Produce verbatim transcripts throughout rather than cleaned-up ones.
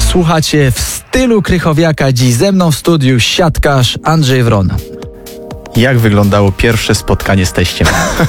Słuchacie w stylu Krychowiaka. Dziś ze mną w studiu siatkarz Andrzej Wrona. Jak wyglądało pierwsze spotkanie z teściem?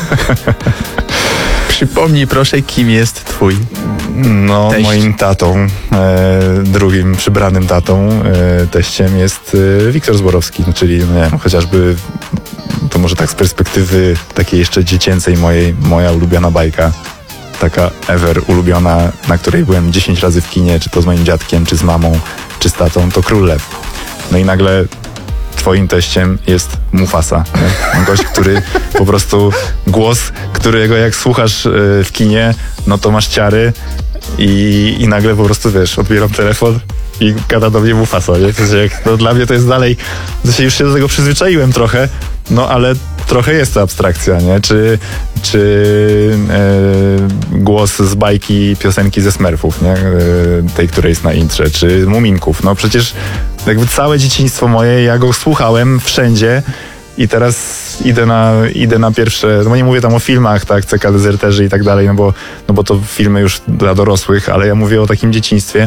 Przypomnij proszę, kim jest twój No, teść? Moim tatą, e, drugim przybranym tatą, e, teściem jest e, Wiktor Zborowski, czyli no nie wiem, chociażby to może tak z perspektywy takiej jeszcze dziecięcej mojej, moja ulubiona bajka, taka ever ulubiona, na której byłem dziesięć razy w kinie, czy to z moim dziadkiem, czy z mamą, czy z tatą, to Król Lew. No i nagle twoim teściem jest Mufasa. Nie? Gość, który po prostu głos, którego jak słuchasz w kinie, no to masz ciary i, i nagle po prostu, wiesz, odbieram telefon i gada do mnie Mufasa, nie? To jest jak, no, dla mnie to jest dalej, to się już się do tego przyzwyczaiłem trochę, no ale trochę jest to abstrakcja, nie? Czy, czy e, głos z bajki, piosenki ze Smurfów, nie? E, tej, której jest na intrze, czy Muminków. No przecież jakby całe dzieciństwo moje, ja go słuchałem wszędzie i teraz idę na, idę na pierwsze, no nie mówię tam o filmach, tak, C K Dezerterzy i tak dalej, no bo, no bo to filmy już dla dorosłych, ale ja mówię o takim dzieciństwie,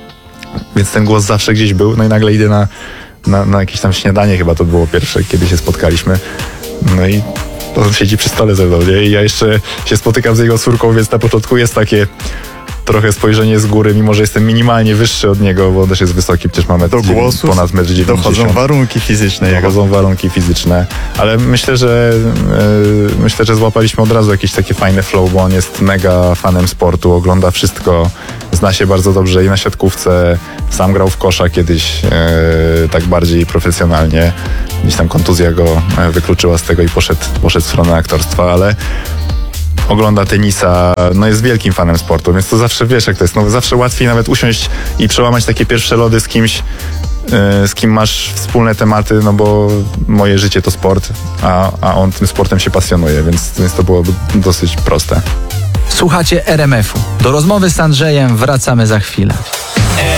więc ten głos zawsze gdzieś był, no i nagle idę na, na, na jakieś tam śniadanie, chyba to było pierwsze, kiedy się spotkaliśmy, no i on siedzi przy stole ze mną, nie? I ja jeszcze się spotykam z jego córką, więc na początku jest takie trochę spojrzenie z góry, mimo że jestem minimalnie wyższy od niego, bo on też jest wysoki, przecież mamy Do głosu ponad metr dziewięćdziesiąt. dochodzą warunki fizyczne. Dochodzą warunki fizyczne, ale myślę, że yy, myślę, że złapaliśmy od razu jakieś takie fajne flow, bo on jest mega fanem sportu, ogląda wszystko, zna się bardzo dobrze i na siatkówce, sam grał w kosza kiedyś yy, tak bardziej profesjonalnie, gdzieś tam kontuzja go wykluczyła z tego i poszedł, poszedł w stronę aktorstwa, ale ogląda tenisa, no jest wielkim fanem sportu, więc to zawsze wiesz jak to jest, no zawsze łatwiej nawet usiąść i przełamać takie pierwsze lody z kimś, yy, z kim masz wspólne tematy, no bo moje życie to sport, a, a on tym sportem się pasjonuje, więc, więc to byłoby dosyć proste. Słuchacie R M F-u. Do rozmowy z Andrzejem wracamy za chwilę.